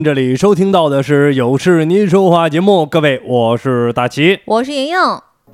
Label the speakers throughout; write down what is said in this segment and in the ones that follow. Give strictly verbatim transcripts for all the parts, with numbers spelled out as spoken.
Speaker 1: 这里收听到的是有事您说话节目，各位，我是大齐，
Speaker 2: 我是莹莹。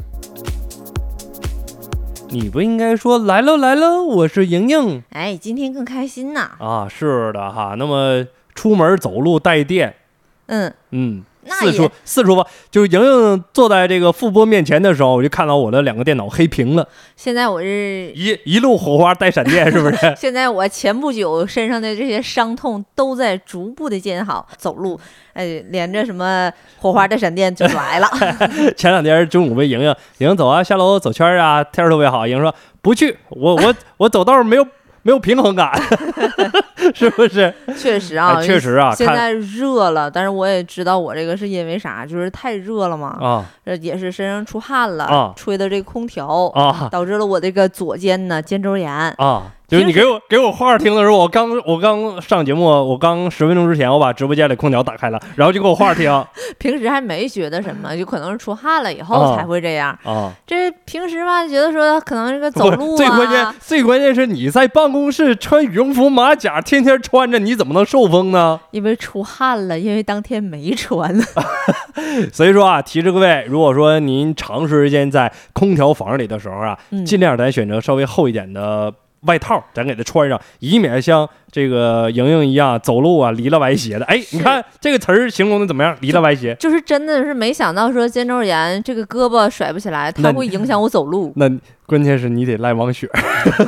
Speaker 1: 你不应该说来了来了，我是莹莹。
Speaker 2: 哎，今天更开心呐！
Speaker 1: 啊，是的哈。那么出门走路带电，
Speaker 2: 嗯
Speaker 1: 嗯，
Speaker 2: 那
Speaker 1: 四处
Speaker 2: 也
Speaker 1: 四处吧。就是莹莹坐在这个副播面前的时候，我就看到我的两个电脑黑屏了，
Speaker 2: 现在我是
Speaker 1: 一一路火花带闪电，是不是？
Speaker 2: 现在我前不久身上的这些伤痛都在逐步的见好，走路，哎，连着什么火花带闪电就来了。
Speaker 1: 前两天中午被莹莹莹莹走啊，下楼走圈啊，天儿特别好。莹莹说不去，我我我走道没有没有平衡感，是不是？
Speaker 2: 确实啊，
Speaker 1: 哎、确实啊，
Speaker 2: 现在热了，但是我也知道我这个是因为啥，就是太热了嘛，
Speaker 1: 啊，
Speaker 2: 这也是身上出汗了，
Speaker 1: 啊、
Speaker 2: 吹的这个空调
Speaker 1: 啊，
Speaker 2: 导致了我这个左肩呢肩周炎
Speaker 1: 啊。就是你给我给我话听的时候，我刚我刚上节目，我刚十分钟之前我把直播间里空调打开了，然后就给我话听。
Speaker 2: 平时还没觉得什么，就可能是出汗了以后才会这样。
Speaker 1: 啊，
Speaker 2: 这平时吧，觉得说可能这个走路啊，
Speaker 1: 最关键最关键是你在办公室穿羽绒服马甲，天天穿着，你怎么能受风呢？
Speaker 2: 因为出汗了，因为当天没穿。
Speaker 1: 所以说啊，提示各位，如果说您长时间在空调房里的时候啊，
Speaker 2: 嗯、
Speaker 1: 尽量咱选择稍微厚一点的外套，咱给它穿上，以免像这个莹莹一样走路啊离了歪斜的。哎，你看这个词儿形容的怎么样？离了歪斜，
Speaker 2: 就, 就是真的是没想到说肩周炎这个胳膊甩不起来，它会影响我走路。
Speaker 1: 那关键是你得赖王雪，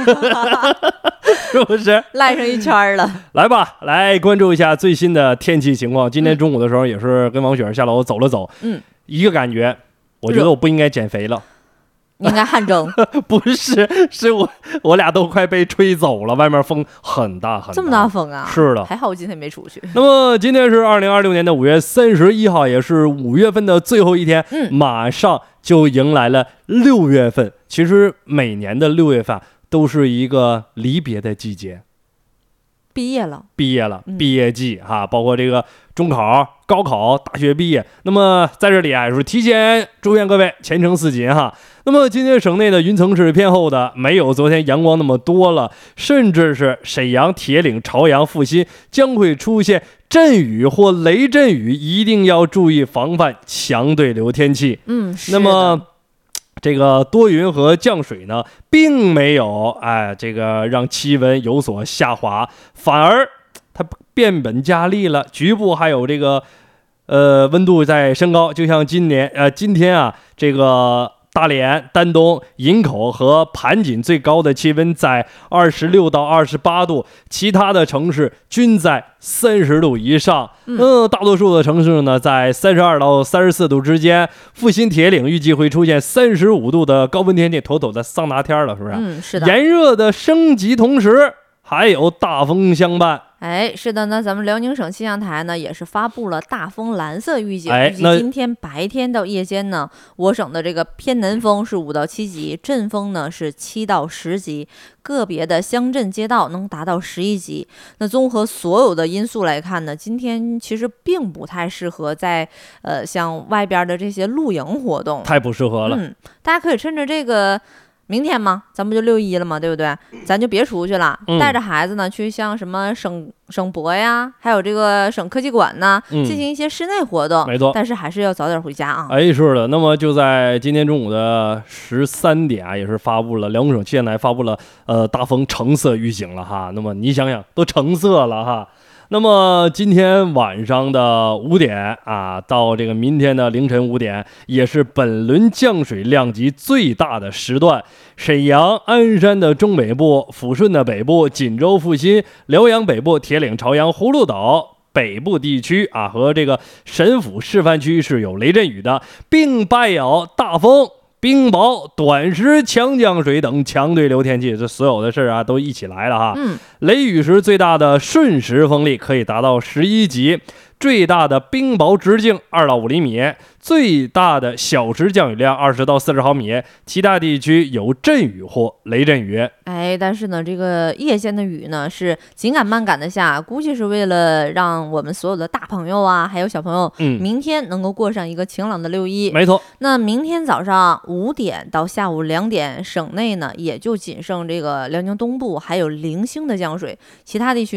Speaker 1: 是不是？
Speaker 2: 赖上一圈了。
Speaker 1: 来吧，来关注一下最新的天气情况。今天中午的时候也是跟王雪下楼走了走，嗯，一个感觉，我觉得我不应该减肥了。
Speaker 2: 你应该汗蒸。
Speaker 1: 不是，是我我俩都快被吹走了，外面风很大很大。
Speaker 2: 这么大风啊？
Speaker 1: 是的，
Speaker 2: 还好我今天没出去。
Speaker 1: 那么今天是二零二六年的五月三十一号，也是五月份的最后一天，
Speaker 2: 嗯，
Speaker 1: 马上就迎来了六月份。其实每年的六月份都是一个离别的季节。
Speaker 2: 毕业了，
Speaker 1: 毕业了，毕业季哈，包括这个中考、高考、大学毕业。那么在这里啊，也是提前祝愿各位前程似锦哈。那么今天省内的云层是偏厚的，没有昨天阳光那么多了，甚至是沈阳、铁岭、朝阳、阜新将会出现阵雨或雷阵雨，一定要注意防范强对流天气。
Speaker 2: 嗯，
Speaker 1: 那么这个多云和降水呢，并没有哎，这个让气温有所下滑，反而它变本加厉了，局部还有这个呃温度在升高，就像今年呃今天啊，这个大连、丹东、营口和盘锦最高的气温在二十六到二十八度，其他的城市均在三十度以上。嗯，大多数的城市呢在三十二到三十四度之间。阜新、铁岭预计会出现三十五度的高温天气，妥妥的桑拿天了，是不是？
Speaker 2: 嗯，是的。
Speaker 1: 炎热的升级同时，还有大风相伴。
Speaker 2: 哎，是的呢，咱们辽宁省气象台呢也是发布了大风蓝色预警。
Speaker 1: 哎，
Speaker 2: 那今天白天到夜间呢，我省的这个偏南风是五到七级，阵风呢是七到十级，个别的乡镇街道能达到十一级。那综合所有的因素来看呢，今天其实并不太适合在呃像外边的这些露营活动，
Speaker 1: 太不适合了。
Speaker 2: 嗯，大家可以趁着这个。明天嘛，咱不就六一了嘛，对不对？咱就别出去了，
Speaker 1: 嗯、
Speaker 2: 带着孩子呢去像什么省省博呀，还有这个省科技馆呢，嗯、进行一些室内活动。
Speaker 1: 没错，
Speaker 2: 但是还是要早点回家啊。
Speaker 1: 哎，是的。那么就在今天中午的十三点啊，也是发布了辽宁省气象台发布了呃大风橙色预警了哈。那么你想想，都橙色了哈。那么今天晚上的五点啊，到这个明天的凌晨五点，也是本轮降水量级最大的时段。沈阳、鞍山的中北部、抚顺的北部、锦州、阜新、辽阳北部、铁岭、朝阳、葫芦岛北部地区啊，和这个沈抚示范区是有雷阵雨的，并伴有大风、冰雹、短时强降水等强对流天气，这所有的事啊都一起来了哈。
Speaker 2: 嗯，
Speaker 1: 雷雨时最大的瞬时风力可以达到十一级，最大的冰雹直径二到五厘米，最大的小时降雨量二十到四十毫米，其他地区有阵雨或雷阵雨。
Speaker 2: 哎，但是呢，这个夜间的雨呢是紧赶慢赶的下，估计是为了让我们所有的大朋友啊，还有小朋友，嗯，明天能够过上一个晴朗的六一。
Speaker 1: 没错。
Speaker 2: 那明天早上五点到下午两点，省内呢也就仅剩这个辽宁东部还有零星的降水，其他地区